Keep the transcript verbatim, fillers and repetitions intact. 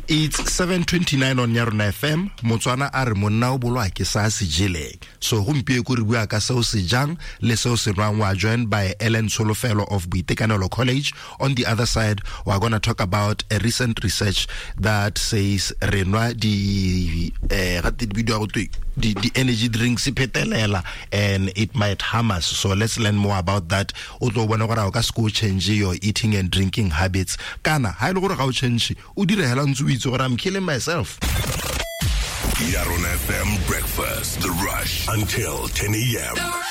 It's seven twenty-nine on Yarona F M. Motswana a re monna o bolwa ke sa se jeleng. So gompieko re bua ka seo se jang le seo se rwang wa joined by Ellen Solofelo of Boitekanelo College. On the other side, we're going to talk about a recent research that says renwa di eh the, the energy drinks and it might harm us. So let's learn more about that. Although when I go change your eating and drinking habits, kana ha ile gore ga o change o dire hela ntse o itse gore I'm killing myself. Yarona F M breakfast, the rush until ten a.m.